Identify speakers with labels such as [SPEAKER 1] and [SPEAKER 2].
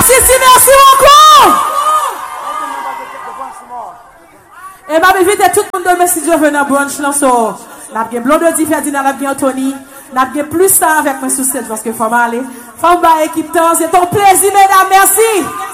[SPEAKER 1] Sissi, merci beaucoup. Et ma invite tout le monde demain si Dieu veut dans brunch là so. N'a bien Blonde de Ferdinand, n'a bien Anthony, n'a bien plus ça avec moi sous cette parce que faut m'aller. Faut m'aller équipe temps, c'est ton plaisir mesdames, merci.